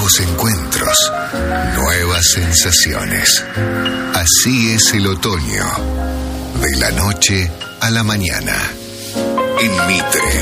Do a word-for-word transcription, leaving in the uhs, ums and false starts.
nuevos encuentros, nuevas sensaciones. Así es el otoño, de la noche a la mañana. En Mitre.